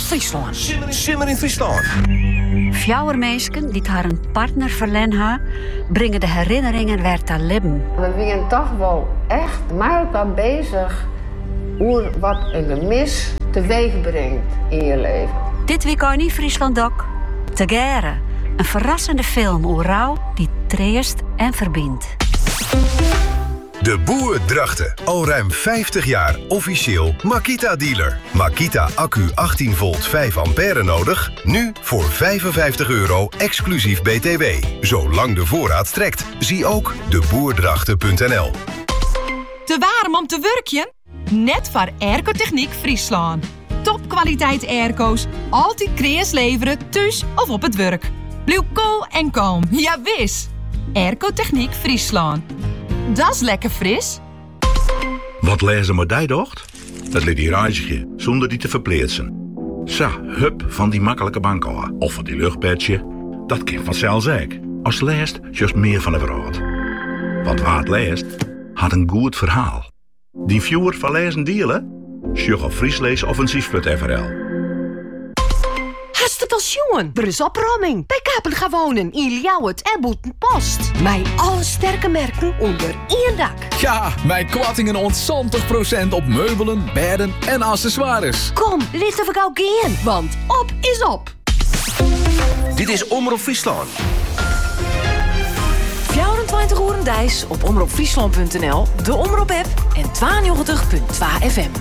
Friesland. Simmer in Friesland. Fjouwermeesken die haar een partner verlen brengen de herinneringen weer te leven. We zijn toch wel echt met elkaar bezig hoe wat een gemis teweeg brengt in je leven. Dit weekend in Friesland Doc. Te Gere. Een verrassende film over rouw die treest en verbindt. De Boer Drachten. Al ruim 50 jaar officieel Makita-dealer. Makita accu 18 volt 5 ampère nodig. Nu voor €55 exclusief BTW. Zolang de voorraad strekt. Zie ook deboerdrachten.nl. Te warm om te werkjen? Net voor Airco-techniek Friesland. Topkwaliteit airco's. Altijd kreas leveren, thuis of op het werk. Blijf cool en kalm. Ja, wis. Airco-techniek Friesland. Dat is lekker fris. Wat lezen maar die docht? Het liet die reisje, zonder die te verpleetsen. Sa, hup van die makkelijke bank af. Of van die luchtbedje. Dat kan vanzelfs ook. Als leest, juist meer van de wereld. Want waar het leest, had een goed verhaal. Die viewer van lezen dealen? Sjug op friesleesoffensief.nl. Hast het als jongen? Er is opruiming. Bij Kapel gaan wonen in Ljouwert en Boetenpost. Mij alle sterke merken onder één dak. Ja, mijn kwattingen ontzontig % op meubelen, bedden en accessoires. Kom, licht even gauw gaan, want op is op. Dit is Omroep Friesland. 24 uur dijs op omroepfriesland.nl, de Omroep-app en 92.2 FM.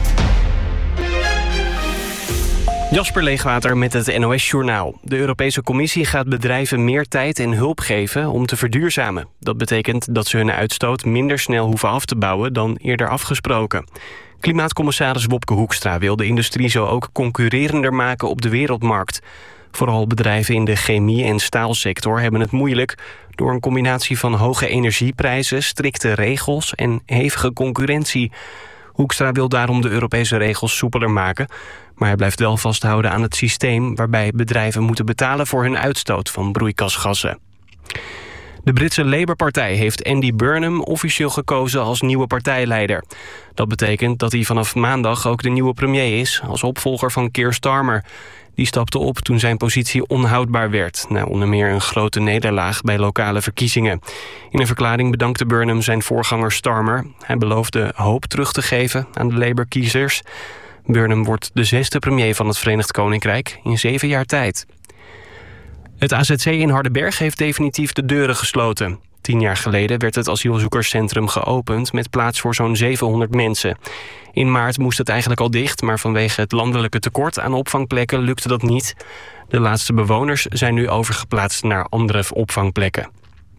Jasper Leegwater met het NOS-journaal. De Europese Commissie gaat bedrijven meer tijd en hulp geven om te verduurzamen. Dat betekent dat ze hun uitstoot minder snel hoeven af te bouwen dan eerder afgesproken. Klimaatcommissaris Wopke Hoekstra wil de industrie zo ook concurrerender maken op de wereldmarkt. Vooral bedrijven in de chemie- en staalsector hebben het moeilijk door een combinatie van hoge energieprijzen, strikte regels en hevige concurrentie. Hoekstra wil daarom de Europese regels soepeler maken, maar hij blijft wel vasthouden aan het systeem waarbij bedrijven moeten betalen voor hun uitstoot van broeikasgassen. De Britse Labour-partij heeft Andy Burnham officieel gekozen als nieuwe partijleider. Dat betekent dat hij vanaf maandag ook de nieuwe premier is, als opvolger van Keir Starmer. Die stapte op toen zijn positie onhoudbaar werd, na onder meer een grote nederlaag bij lokale verkiezingen. In een verklaring bedankte Burnham zijn voorganger Starmer. Hij beloofde hoop terug te geven aan de Labour-kiezers. Burnham wordt de 6e premier van het Verenigd Koninkrijk in 7 jaar tijd. Het AZC in Hardenberg heeft definitief de deuren gesloten. 10 jaar geleden werd het asielzoekerscentrum geopend met plaats voor zo'n 700 mensen. In maart moest het eigenlijk al dicht, maar vanwege het landelijke tekort aan opvangplekken lukte dat niet. De laatste bewoners zijn nu overgeplaatst naar andere opvangplekken.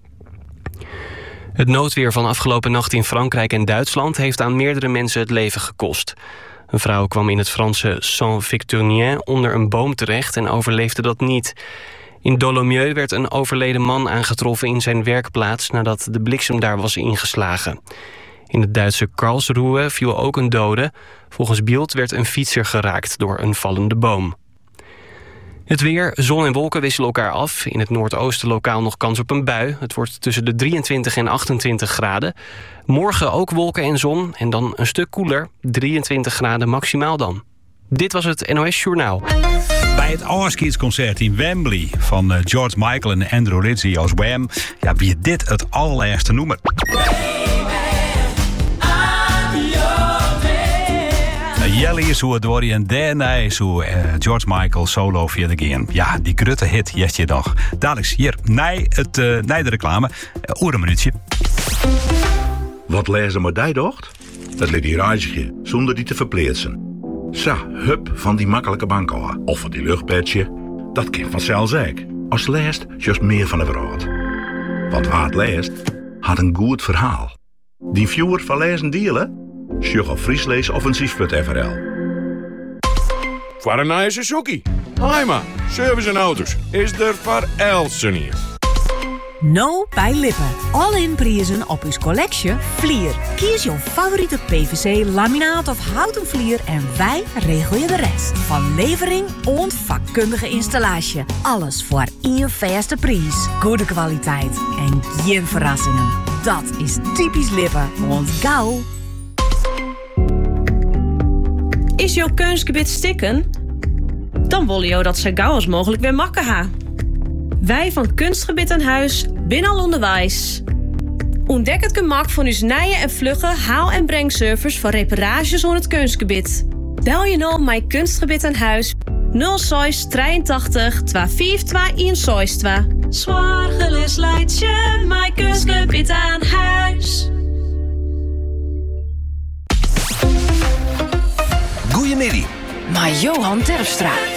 Het noodweer van afgelopen nacht in Frankrijk en Duitsland heeft aan meerdere mensen het leven gekost. Een vrouw kwam in het Franse Saint-Victorien onder een boom terecht en overleefde dat niet. In Dolomieu werd een overleden man aangetroffen in zijn werkplaats nadat de bliksem daar was ingeslagen. In het Duitse Karlsruhe viel ook een dode. Volgens Bild werd een fietser geraakt door een vallende boom. Het weer, zon en wolken wisselen elkaar af. In het noordoosten lokaal nog kans op een bui. Het wordt tussen de 23 en 28 graden. Morgen ook wolken en zon en dan een stuk koeler. 23 graden maximaal dan. Dit was het NOS Journaal. Bij het All-Kids-concert in Wembley van George Michael en Andrew Ridgely als Wham, ja, wie dit het allerergste noemen. Jelly is hoe het wordt en daarna is hoe George Michael solo via de game. Ja, die grote hit, je nog. Dadelijk hier, na de reclame, oer een minuutje. Wat lezen maar die docht? Het liet die reisje, zonder die te verpleetsen. Sa, hup van die makkelijke bank af. Of van die luchtbedje. Dat kan vanzelfs ook. Als leest, juist meer van de wereld. Want waar het leest, had een goed verhaal. Die viewer van lezen dealen? Sjug op friesleesoffensief.nl. Voor een nieuwe Suzuki. Haima, service en auto's. Is er voor Elsen hier. Nou bij Lippen. All-in prijzen op uw collectie Vlier. Kies jouw favoriete PVC, laminaat of houten vlier en wij regelen je de rest. Van levering en vakkundige installatie. Alles voor één vaste prijs. Goede kwaliteit en geen verrassingen. Dat is typisch Lippen. Want gauw. Is jouw keusgebied stikken? dan willen je dat zo gauw als mogelijk weer makken ha. Wij van Kunstgebied aan Huis binnen al onderwijs. Ontdek het gemak van uw nije en vlugge haal- en brengservice voor reparages aan het kunstgebied. Bel je nou mijn Kunstgebied aan Huis 06 83 25 162. Zorgeloos leidt je mijn Kunstgebied aan Huis. Goeiemiddag. Maar Johan Terpstra.